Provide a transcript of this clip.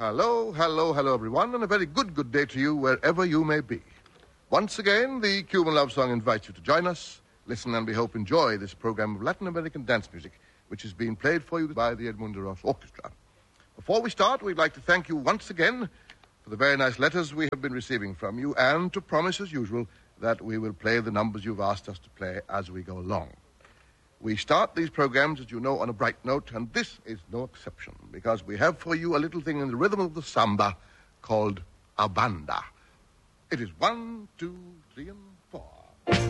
Hello, everyone, and a very good day to you wherever you may be. Once again, the Cuban Love Song invites you to join us. Listen and we hope enjoy this program of Latin American dance music, which is being played for you by the Edmundo Ross Orchestra. Before we start, we'd like to thank you once again for the very nice letters we have been receiving from you, and to promise, as usual, that we will play the numbers you've asked us to play as we go along. We start these programs, as you know, on a bright note, and this is no exception, because we have for you a little thing in the rhythm of the samba called a banda. It is 1, 2, 3, and...